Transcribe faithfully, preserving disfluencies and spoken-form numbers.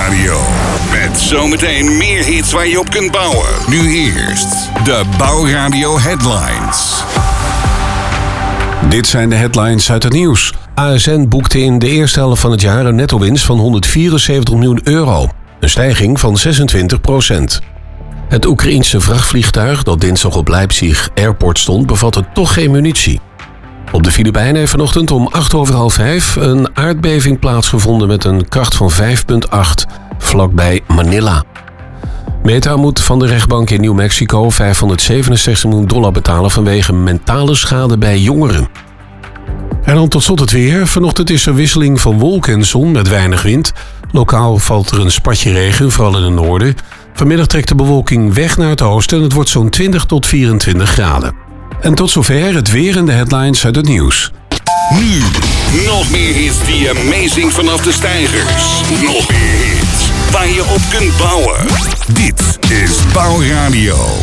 Bouwradio. Met zometeen meer hits waar je op kunt bouwen. Nu eerst de Bouwradio Headlines. Dit zijn de headlines uit het nieuws. A S N boekte in de eerste helft van het jaar een netto-winst van honderdvierenzeventig miljoen euro. Een stijging van zesentwintig procent. Het Oekraïense vrachtvliegtuig dat dinsdag op Leipzig Airport stond, bevatte toch geen munitie. Op de Filipijnen heeft vanochtend om acht over half vijf een aardbeving plaatsgevonden met een kracht van vijf komma acht, vlakbij Manila. Meta moet van de rechtbank in New Mexico vijfhonderdzevenenzestig miljoen dollar betalen vanwege mentale schade bij jongeren. En dan tot slot het weer. Vanochtend is er wisseling van wolken en zon met weinig wind. Lokaal valt er een spatje regen, vooral in het noorden. Vanmiddag trekt de bewolking weg naar het oosten en het wordt zo'n twintig tot vierentwintig graden. En tot zover het weer en de headlines uit het nieuws. Nu, nog meer hits die amazing vanaf de stijgers. Nog meer hits waar je op kunt bouwen. Dit is Bouwradio.